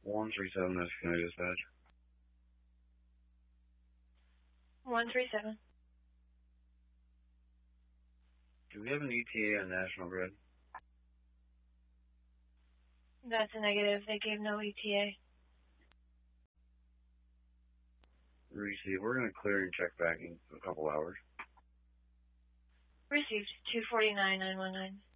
137, that's County Dispatch. 137. Do we have an ETA on National Grid? That's a negative. They gave no ETA. Receive. We're going to clear and check back in a couple hours. Received. 249-919.